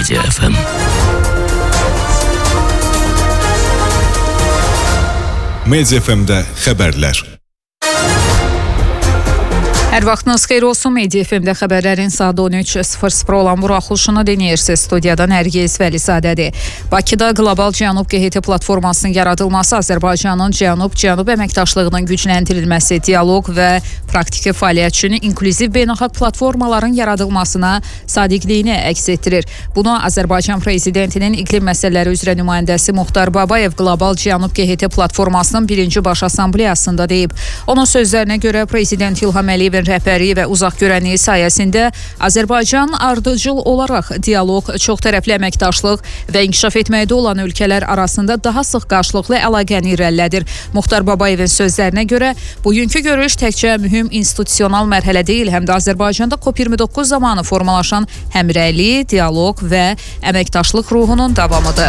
Media FM. Media FM-də xəbərlər. Hər vaxtınız xeyir olsun. Media FM-də xəbərlərin saat 13:00 olan buraxılışını dinləyirsiniz. Studiyadan Nərgiz Vəlizadədir. Bakıda Qlobal Cənub QHT platformasının yaradılması Azərbaycanın Cənub əməkdaşlığının gücləndirilməsi, dialoq və praktiki fəaliyyət üçün inklüziv beynəlxalq platformaların yaradılmasına sadiqliyini əks etdirir. Bunu Azərbaycan Prezidentinin iqlim məsələləri üzrə nümayəndəsi Muxtar Babayev Qlobal Cənub QHT platformasının 1-ci baş assambleyasında deyib. Onun sözlərinə görə Prezident İlham Əliyevin rəhbərliyi və uzaq görənliyi sayəsində Azərbaycan ardıcıl olaraq dialoq, çoxtərəfli əməkdaşlıq və inkişaf etməkdə olan ölkələr arasında daha sıx qarşılıqlı əlaqəni irəlilədir. Muxtar Babayevin sözlərinə görə bugünkü görüş təkcə mühüm institusional mərhələ deyil, həm də Azərbaycanda COP29 zamanı formalaşan həmrəylik, dialoq və əməkdaşlıq ruhunun davamıdır.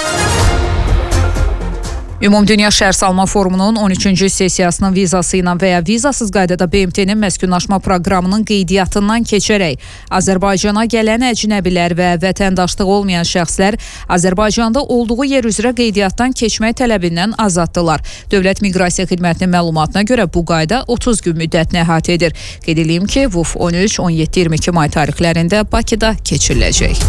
Ümumdünya Şəhərsalma Forumunun 13-cü sessiyasının vizası ilə və ya vizasız qaydada BMT-nin məskunlaşma proqramının qeydiyyatından keçərək Azərbaycana gələn əcnəbilər və vətəndaşlığı olmayan şəxslər Azərbaycanda olduğu yer üzrə qeydiyyatdan keçmək tələbindən azaddılar. Dövlət Miqrasiya Xidmətinin məlumatına görə bu qayda 30 gün müddətini əhatə edir. Qeyd edeyim ki, VUF 13, 17, 22 may tarixlərində Bakıda keçiriləcək.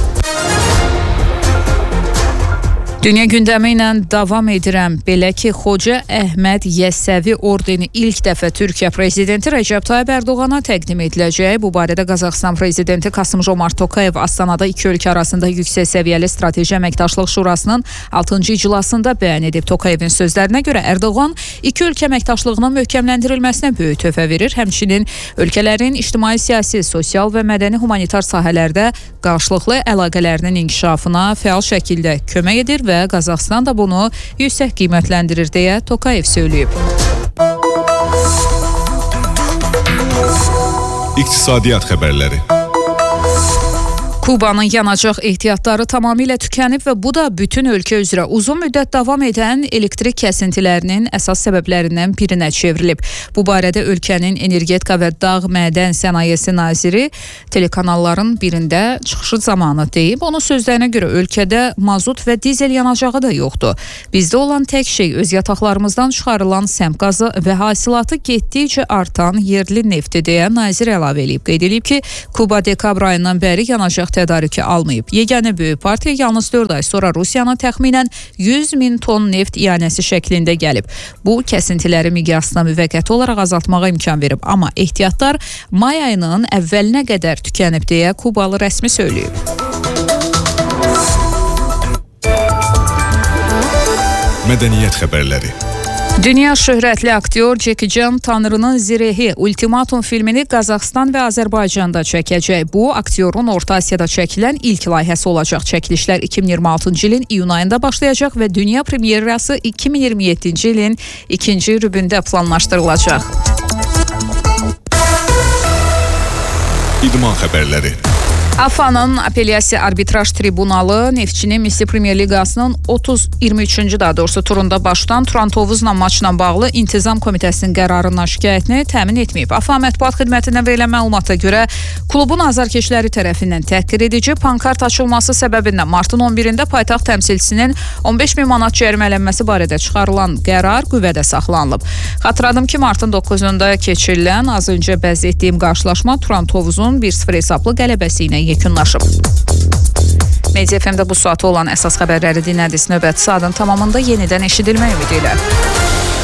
Dünya gündəmi ilə davam edirəm. Belə ki, Xoca Əhməd Yəssəvi ordeni ilk dəfə Türkiyə prezidenti Rəcəb Tayyib Ərdoğana təqdim ediləcək. Bu barədə Qazaxıstan prezidenti Kasım-Jomart Tokayev Astanada iki ölkə arasında yüksək səviyyəli strateji əməkdaşlıq şurasının 6-cı iclasında bəyan edib. Tokayevin sözlərinə görə Ərdoğan iki ölkə əməkdaşlığının möhkəmləndirilməsinə böyük töhfə verir. Həmçinin ölkələrin ictimai, siyasi, sosial və mədəni humanitar sahələrdə qarşılıqlı əlaqələrinin inkişafına fəal şəkildə kömək edir və Qazaxıstan da bunu yüksək qiymətləndirir deyə Tokayev söyləyib. İqtisadiyyat xəbərləri. Kubanın yanacaq ehtiyatları tamamilə tükənib və bu da bütün ölkə üzrə uzun müddət davam edən elektrik kəsintilərinin əsas səbəblərindən birinə çevrilib. Bu barədə ölkənin energetika və dağ mədən sənayesi naziri telekanalların birində çıxışı zamanı deyib. Onun sözlərinə görə ölkədə mazut və dizel yanacağı da yoxdur. Bizdə olan tək şey öz yataqlarımızdan çıxarılan səmt qazı və hasilatı getdikcə artan yerli nefti deyə nazir əlavə edib. Qeyd edib ki, Kuba dekabr ayından bəri yanacaq tədarükü almayıb. Yeganə böyük partiya yalnız 4 ay sonra Rusiyanın təxminən 100 min ton neft iyanəsi şəklində gəlib. Bu, kəsintiləri miqyasına müvəqqəti olaraq azaltmağa imkan verib. Amma ehtiyatlar may ayının əvvəlinə qədər tükənib deyə Kubalı rəsmi söyləyib. Mədəniyyət xəbərləri. Dünya şöhrətli aktyor Jackie Chan Tanrının Zirehi Ultimatum filmini Qazaxıstan və Azərbaycanda çəkəcək. Bu, aktyorun Orta Asiyada çəkilən ilk layihəsi olacaq. Çəkilişlər 2026-cı ilin iyun ayında başlayacaq və dünya premyerası 2027-ci ilin 2-ci rübündə planlaşdırılacaq. İdman xəbərləri. AFA'nın apellyasiya arbitraj tribunalı Neftçinin Misli Premyer Liqasının 23-cü turunda başdan Turan-Tovuzla maçla bağlı İntizam Komitəsinin qərarından şikayətini təmin etməyib. AFA mətbuat xidmətindən verilən məlumata görə klubun azarkeşləri tərəfindən təhqir edici pankart açılması səbəbindən martın 11-də paytaxt təmsilçisinin 15 min manat cərimələnməsi barədə çıxarılan qərar qüvvədə saxlanılıb. Xatırladım ki, martın 9-da keçirilən az öncə bəz etdiyim qarşılaşma Turan-Tovuzun 1-0 hesablı qələbəsi ilə yekunlaşıb. Media FM-də bu saata olan əsas xəbərləri dinlədiniz. Növbəti saatın tamamında yenidən eşidilmək ümidi ilə.